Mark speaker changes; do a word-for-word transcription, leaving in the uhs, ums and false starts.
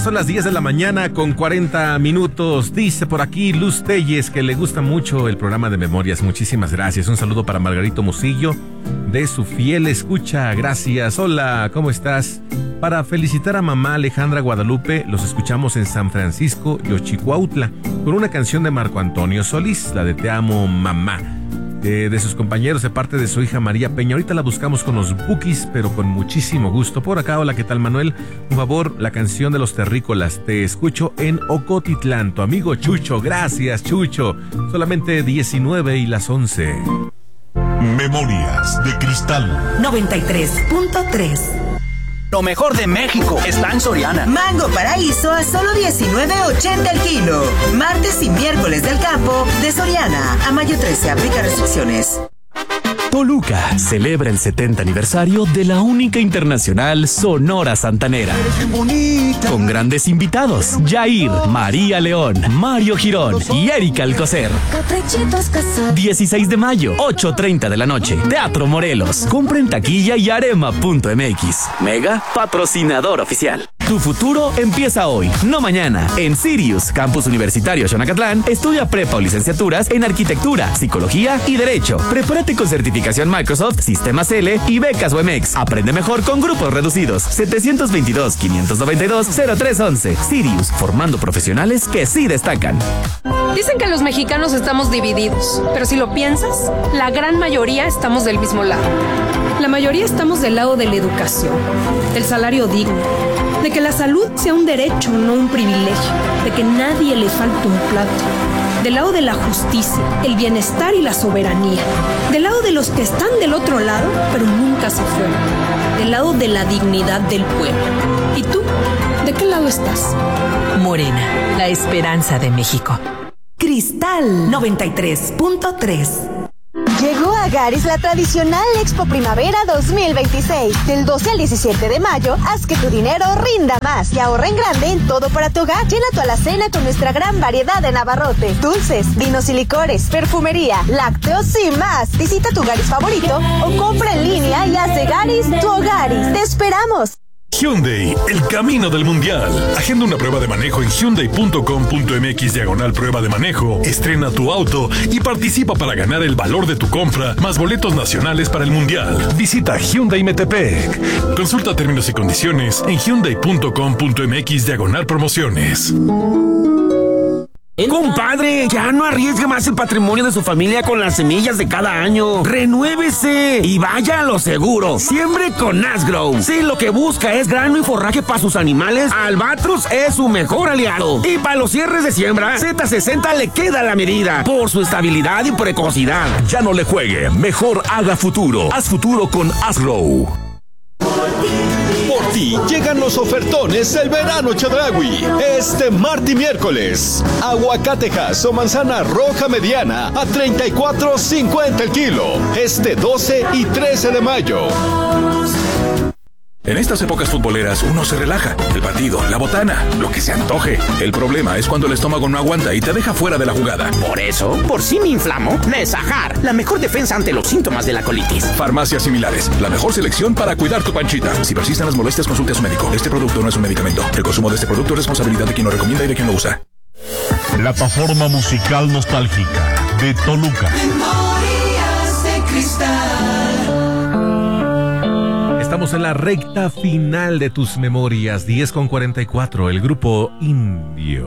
Speaker 1: son las diez de la mañana con cuarenta minutos. Dice por aquí Luz Telles que le gusta mucho el programa de Memorias. Muchísimas gracias. Un saludo para Margarito Musillo de su fiel escucha. Gracias. Hola, ¿cómo estás? Para felicitar a mamá Alejandra Guadalupe, los escuchamos en San Francisco y Ochicuautla con una canción de Marco Antonio Solís, la de Te amo, mamá. De, de sus compañeros, de parte de su hija María Peña. Ahorita la buscamos con los Bukis, pero con muchísimo gusto. Por acá, hola, ¿qué tal, Manuel? Por favor, la canción de los terrícolas. Te escucho en Ocotitlán. Tu amigo Chucho. Gracias, Chucho. Solamente diecinueve y las once.
Speaker 2: Memorias de Cristal
Speaker 3: noventa y tres punto tres.
Speaker 4: Lo mejor de México está en Soriana.
Speaker 3: Mango Paraíso a solo diecinueve ochenta el kilo. Martes y miércoles del campo de Soriana. A mayo trece, aplica restricciones.
Speaker 5: Toluca celebra el setenta aniversario de la única internacional Sonora Santanera. Con grandes invitados: Jair, María León, Mario Girón y Erika Alcocer. dieciséis de mayo, ocho treinta de la noche, Teatro Morelos. Compra en taquilla y arema punto m x. Mega patrocinador oficial. Tu futuro empieza hoy, no mañana. En Sirius, Campus Universitario Xonacatlán, estudia prepa o licenciaturas en Arquitectura, Psicología y Derecho. Prepárate con certificación Microsoft, Sistemas L y becas U M X. Aprende mejor con grupos reducidos. setecientos veintidós, quinientos noventa y dos, cero tres once. Sirius, formando profesionales que sí destacan.
Speaker 6: Dicen que los mexicanos estamos divididos, pero si lo piensas, la gran mayoría estamos del mismo lado. La mayoría estamos del lado de la educación, del salario digno, de que la salud sea un derecho, no un privilegio, de que nadie le falte un plato, del lado de la justicia, el bienestar y la soberanía, del lado de los que están del otro lado, pero nunca se fueron, del lado de la dignidad del pueblo. ¿Y tú? ¿De qué lado estás?
Speaker 3: Morena, la esperanza de México. Cristal noventa y tres punto tres.
Speaker 7: Llegó a Garis la tradicional Expo Primavera dos mil veintiséis. Del doce al diecisiete de mayo, haz que tu dinero rinda más y ahorra en grande en todo para tu hogar. Llena tu alacena con nuestra gran variedad de abarrotes, dulces, vinos y licores, perfumería, lácteos y más. Visita tu Garis favorito o compra en línea y haz de Garis tu Hogaris. ¡Te esperamos!
Speaker 2: Hyundai, el camino del mundial. Agenda una prueba de manejo en hyundai punto com punto m x diagonal prueba de manejo. Estrena tu auto y participa para ganar el valor de tu compra más boletos nacionales para el mundial. Visita Hyundai Metepec. Consulta términos y condiciones en hyundai punto com punto m x diagonal promociones.
Speaker 8: Compadre, ya no arriesgue más el patrimonio de su familia con las semillas de cada año. ¡Renuévese! Y vaya a lo seguro. Siembre con Asgrow. Si lo que busca es grano y forraje para sus animales, Albatros es su mejor aliado. Y para los cierres de siembra, Z sesenta le queda la medida por su estabilidad y precocidad.
Speaker 5: Ya no le juegue, mejor haga futuro. Haz futuro con Asgrow.
Speaker 9: Por ti llegan los ofertones del verano Chedraui. Este martes y miércoles, aguacatejas o manzana roja mediana a treinta y cuatro cincuenta el kilo. Este doce y trece de mayo.
Speaker 10: En estas épocas futboleras uno se relaja. El partido, la botana, lo que se antoje. El problema es cuando el estómago no aguanta y te deja fuera de la jugada.
Speaker 4: Por eso, por si me inflamo, Nesajar, la mejor defensa ante los síntomas de la colitis.
Speaker 10: Farmacias similares, la mejor selección para cuidar tu panchita. Si persisten las molestias, consulte a su médico. Este producto no es un medicamento. El consumo de este producto es responsabilidad de quien lo recomienda y de quien lo usa.
Speaker 2: Plataforma musical nostálgica de Toluca.
Speaker 3: Memorias de Cristal.
Speaker 1: Estamos en la recta final de tus memorias. diez con cuarenta y cuatro. El grupo Indio